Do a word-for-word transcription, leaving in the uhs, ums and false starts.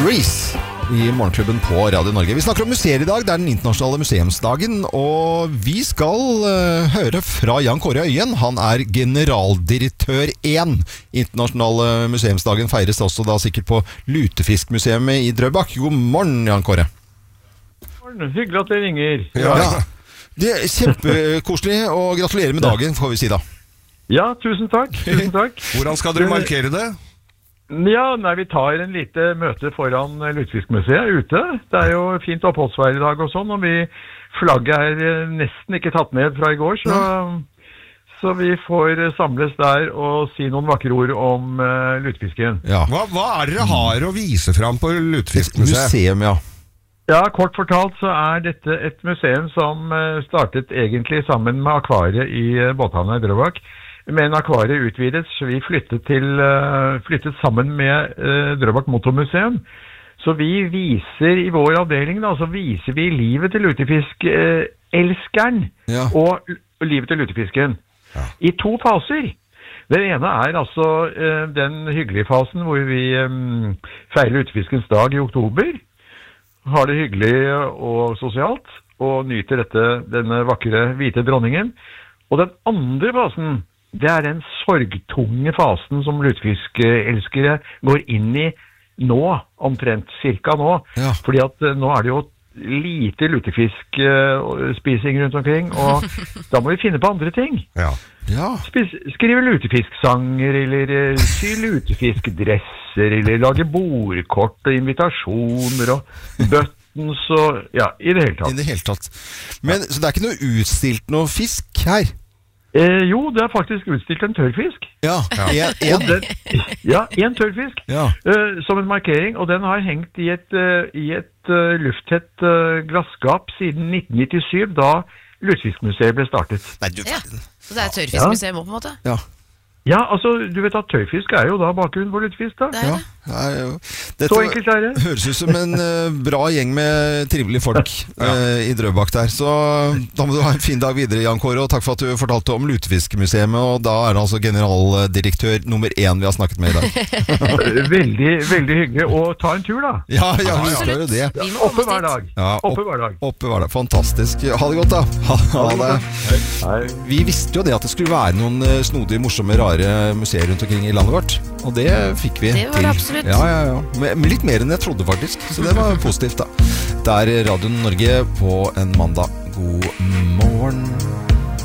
Grease i Morgenklubben på Radio Norge. Vi snakker om museer i dag. Det er den internasjonale museumsdagen, og vi skal uh, høre fra Jan Kåre Øyen. Han er generaldirektør én. Internasjonale museumsdagen feires også da sikkert på Lutefiskmuseet i Drøbak. God morgen, Jan Kåre. Hyggelig at dere ringer. Ja. Ja. Det er kjempekoselig, og gratulerer med dagen, får vi si da. Ja, tusen takk. Tusen takk. Hvordan skal dere markere det? Ja, nei, vi tar en lite møte foran Lutefiskmuseet ute. Det er jo fint oppholdsvær i dag og sånn, og vi flagget er nesten ikke tatt ned fra i går, så, så vi får samles der og si noen vakre ord om uh, lutefisken. Ja. Hva, hva er dere har å vise fram på Lutefiskmuseet? Museum, ja. Ja, kort fortalt så er dette et museum som startet egentlig sammen med akvariet i båthavna i Drøbak. Men akvariet utvidet, så vi flyttet, til, flyttet sammen med Drøbak Motormuseum. Så vi viser i vår avdeling, da, så viser vi livet til lutefiskelskeren Ja. og livet til lutefisken. Ja. I to faser. Den ene er altså den hyggelige fasen hvor vi feirer lutefiskens dag i oktober. Har det hyggelig og sosialt, og nyter dette, denne vakre hvite dronningen. Og den andre fasen, det er den sorgtunge fasen som lutefiskelskere går inn i nå, omtrent cirka nå. Ja. Fordi at nå er det jo lite lutefiskspising rundt omkring, og da må vi finne på andre ting. Ja. Ja. Spis, skrive lutefiskksanger, eller sy lutefiskdresser, eller lage bordkort og invitasjoner og buttons og ja, i det hele I tatt. det hele tatt. Men, så det er ikke noe utstilt noe fisk her? Eh, jo, det er faktisk utstilt en tørrfisk. Ja, en, Og en. den, ja, en tørrfisk, Ja. eh, som en markering, og den har hengt i et, uh, i et uh, lufttett uh, glasskap siden nitten nittisyv, da Lutefiskmuseet ble startet. Nei, du Ja. verden. Så det er et tørrfiskmuseum på en måte? Ja. Ja, altså, du vet at tørrfisk er jo da bakgrunnen for lutefisk, da. Det er Ja. det. Ja, ja. Dette Så enkelt er det. høres ut som en uh, bra gjeng med trivelige folk uh, i Drøbak der. Så da må du ha en fin dag videre, Jan Kåre, og takk for at du fortalte om Lutefiskmuseet. Og da er det altså generaldirektør nummer én vi har snakket med i dag. Veldig, veldig hyggelig. Og ta en tur, da. Ja, ja, vi skal jo det. Vi må Oppe komme hver oss dag. dit. Ja, opp, Oppe hver dag. oppe var det. Fantastisk. Ha det godt, da. Ha, ha det. Hei. Vi visste jo det at det skulle være noen uh, snodige, morsomme, rare museer rundt omkring i landet vårt. Og det fikk vi Det var til. det absolutt. Ja, ja, ja. Men, men litt mer enn jeg trodde, faktisk. Så det var positivt, da. Det er Radio Norge på en mandag. God morgen.